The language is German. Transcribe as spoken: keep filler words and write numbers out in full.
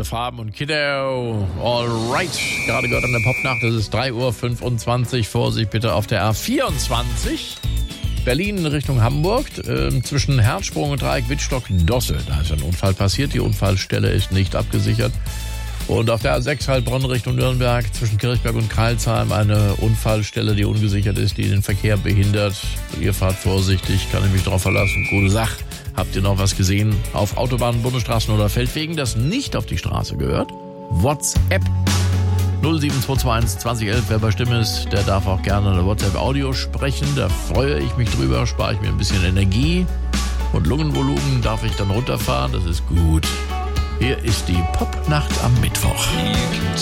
alle Farben und Kiddo. Alright, gerade gehört an der Popnacht, es ist drei Uhr fünfundzwanzig. Vorsicht bitte auf der A vierundzwanzig. Berlin in Richtung Hamburg, äh, zwischen Herzsprung und Dreieck Wittstock-Dosse. Da ist ein Unfall passiert, die Unfallstelle ist nicht abgesichert. Und auf der A sechs Heilbronn Richtung Nürnberg, zwischen Kirchberg und Kreilsheim, eine Unfallstelle, die ungesichert ist, die den Verkehr behindert. Ihr fahrt vorsichtig, kann ich mich darauf verlassen. Gute Sache. Habt ihr noch was gesehen auf Autobahnen, Bundesstraßen oder Feldwegen, das nicht auf die Straße gehört? WhatsApp null sieben zwei zwei eins zwanzig elf, wer bei Stimme ist, der darf auch gerne eine WhatsApp-Audio sprechen. Da freue ich mich drüber, spare ich mir ein bisschen Energie. Und Lungenvolumen darf ich dann runterfahren, das ist gut. Hier ist die Popnacht am Mittwoch.